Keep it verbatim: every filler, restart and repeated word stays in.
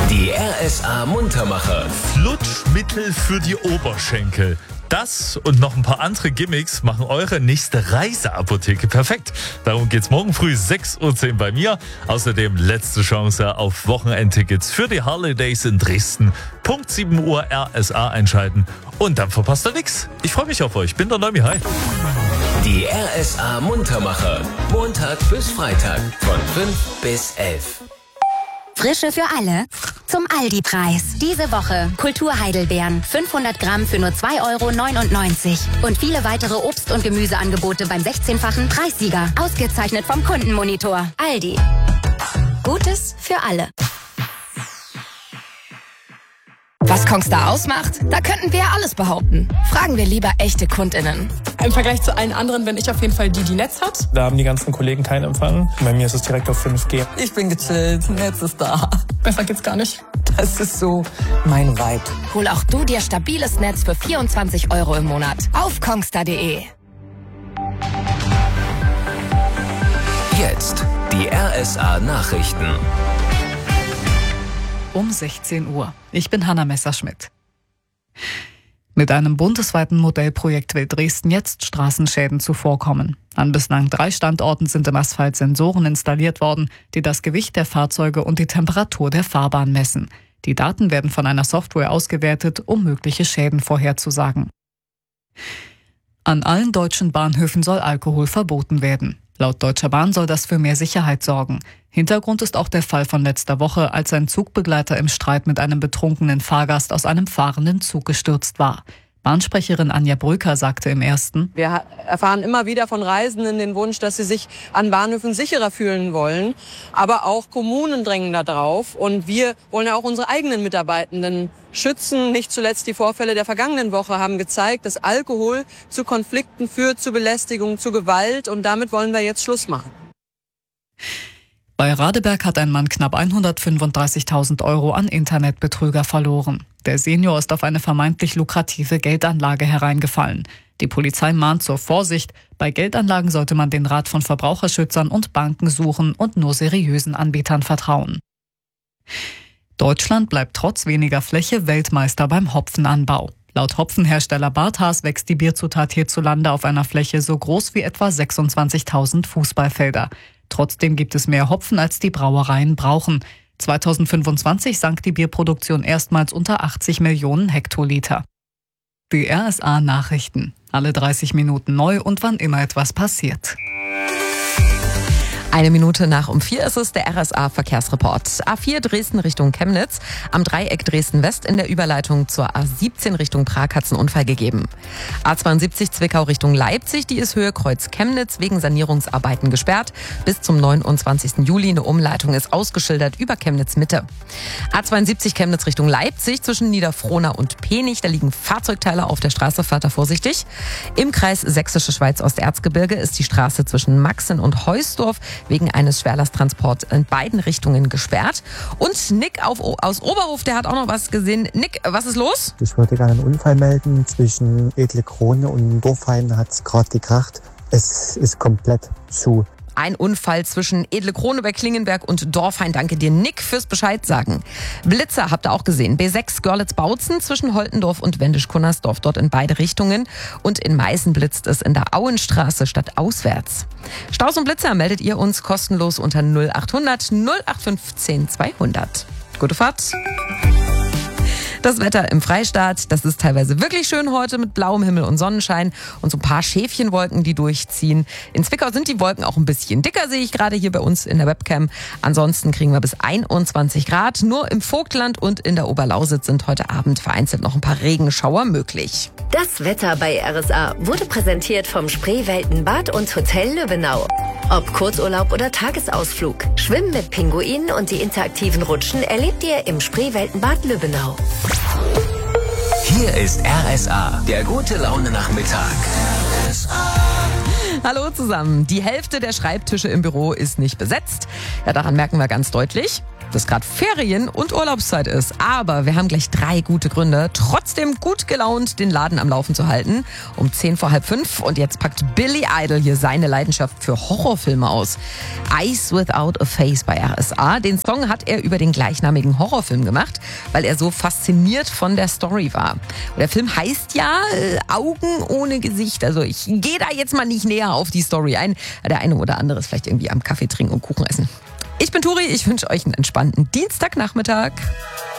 Die R S A Muntermacher. Flutschmittel für die Oberschenkel. Das und noch ein paar andere Gimmicks machen eure nächste Reiseapotheke perfekt. Darum geht's morgen früh sechs Uhr zehn bei mir. Außerdem letzte Chance auf Wochenendtickets für die Holidays in Dresden. Punkt sieben Uhr R S A einschalten und dann verpasst ihr nichts. Ich freue mich auf euch. Bin der Neumi. Hi. Die R S A Muntermacher. Montag bis Freitag von fünf bis elf. Frische für alle zum Aldi-Preis. Diese Woche Kultur-Heidelbeeren, fünfhundert Gramm für nur zwei Euro neunundneunzig. Und viele weitere Obst- und Gemüseangebote beim sechzehnfachen Preissieger. Ausgezeichnet vom Kundenmonitor. Aldi. Gutes für alle. Was Kongstar ausmacht? Da könnten wir ja alles behaupten. Fragen wir lieber echte KundInnen. Im Vergleich zu allen anderen bin ich auf jeden Fall die, die Netz hat. Da haben die ganzen Kollegen keinen Empfang. Bei mir ist es direkt auf fünf G. Ich bin gechillt, Netz ist da. Besser geht's gar nicht. Das ist so mein Vibe. Hol auch du dir stabiles Netz für vierundzwanzig Euro im Monat auf kongstar punkt de. Jetzt die R S A Nachrichten. Um sechzehn Uhr. Ich bin Hanna Messerschmidt. Mit einem bundesweiten Modellprojekt will Dresden jetzt Straßenschäden zuvorkommen. An bislang drei Standorten sind im Asphalt Sensoren installiert worden, die das Gewicht der Fahrzeuge und die Temperatur der Fahrbahn messen. Die Daten werden von einer Software ausgewertet, um mögliche Schäden vorherzusagen. An allen deutschen Bahnhöfen soll Alkohol verboten werden. Laut Deutscher Bahn soll das für mehr Sicherheit sorgen. Hintergrund ist auch der Fall von letzter Woche, als ein Zugbegleiter im Streit mit einem betrunkenen Fahrgast aus einem fahrenden Zug gestürzt war. Bahnsprecherin Anja Bröker sagte im Ersten: Wir erfahren immer wieder von Reisenden den Wunsch, dass sie sich an Bahnhöfen sicherer fühlen wollen. Aber auch Kommunen drängen da drauf. Und wir wollen ja auch unsere eigenen Mitarbeitenden schützen. Nicht zuletzt die Vorfälle der vergangenen Woche haben gezeigt, dass Alkohol zu Konflikten führt, zu Belästigung, zu Gewalt. Und damit wollen wir jetzt Schluss machen. Bei Radeberg hat ein Mann knapp hundertfünfunddreißigtausend Euro an Internetbetrüger verloren. Der Senior ist auf eine vermeintlich lukrative Geldanlage hereingefallen. Die Polizei mahnt zur Vorsicht. Bei Geldanlagen sollte man den Rat von Verbraucherschützern und Banken suchen und nur seriösen Anbietern vertrauen. Deutschland bleibt trotz weniger Fläche Weltmeister beim Hopfenanbau. Laut Hopfenhersteller Barthaas wächst die Bierzutat hierzulande auf einer Fläche so groß wie etwa sechsundzwanzigtausend Fußballfelder. Trotzdem gibt es mehr Hopfen, als die Brauereien brauchen. zweitausendfünfundzwanzig sank die Bierproduktion erstmals unter achtzig Millionen Hektoliter. Die R S A Nachrichten. Alle dreißig Minuten neu und wann immer etwas passiert. Eine Minute nach um vier ist es der R S A Verkehrsreport. A vier Dresden Richtung Chemnitz. Am Dreieck Dresden West in der Überleitung zur A siebzehn Richtung Prag hat es einen Unfall gegeben. A zweiundsiebzig Zwickau Richtung Leipzig, die ist Höhe Kreuz Chemnitz wegen Sanierungsarbeiten gesperrt. Bis zum neunundzwanzigsten Juli eine Umleitung ist ausgeschildert über Chemnitz Mitte. A zweiundsiebzig Chemnitz Richtung Leipzig zwischen Niederfrohna und Penich. Da liegen Fahrzeugteile auf der Straße, fahrt da vorsichtig. Im Kreis Sächsische Schweiz-Osterzgebirge ist die Straße zwischen Maxen und Heusdorf wegen eines Schwerlasttransports in beiden Richtungen gesperrt. Und Nick auf, aus Oberhof, der hat auch noch was gesehen. Nick, was ist los? Ich wollte gerne einen Unfall melden. Zwischen Edle Krone und Dorfheim hat es gerade gekracht. Es ist komplett zu. Ein Unfall zwischen Edle Krone bei Klingenberg und Dorfhain. Danke dir, Nick, fürs Bescheid sagen. Blitzer habt ihr auch gesehen. B sechs Görlitz-Bautzen zwischen Holtendorf und Wendisch-Kunnersdorf. Dort in beide Richtungen. Und in Meißen blitzt es in der Auenstraße statt auswärts. Staus und Blitzer meldet ihr uns kostenlos unter null achthundert null acht fünfzehn zweihundert. Gute Fahrt. Das Wetter im Freistaat, das ist teilweise wirklich schön heute mit blauem Himmel und Sonnenschein und so ein paar Schäfchenwolken, die durchziehen. In Zwickau sind die Wolken auch ein bisschen dicker, sehe ich gerade hier bei uns in der Webcam. Ansonsten kriegen wir bis einundzwanzig Grad. Nur im Vogtland und in der Oberlausitz sind heute Abend vereinzelt noch ein paar Regenschauer möglich. Das Wetter bei R S A wurde präsentiert vom Spreeweltenbad und Hotel Lübbenau. Ob Kurzurlaub oder Tagesausflug, Schwimmen mit Pinguinen und die interaktiven Rutschen erlebt ihr im Spreeweltenbad Lübbenau. Hier ist R S A, der gute Laune-Nachmittag. R S A. Hallo zusammen. Die Hälfte der Schreibtische im Büro ist nicht besetzt. Ja, daran merken wir ganz deutlich. dass gerade Ferien und Urlaubszeit ist. Aber wir haben gleich drei gute Gründe, trotzdem gut gelaunt den Laden am Laufen zu halten. Um zehn vor halb fünf. Und jetzt packt Billy Idol hier seine Leidenschaft für Horrorfilme aus. Eyes Without a Face bei R S A. Den Song hat er über den gleichnamigen Horrorfilm gemacht, weil er so fasziniert von der Story war. Und der Film heißt ja äh, Augen ohne Gesicht. Also ich gehe da jetzt mal nicht näher auf die Story ein. Der eine oder andere ist vielleicht irgendwie am Kaffee trinken und Kuchen essen. Ich bin Turi, ich wünsche euch einen entspannten Dienstagnachmittag.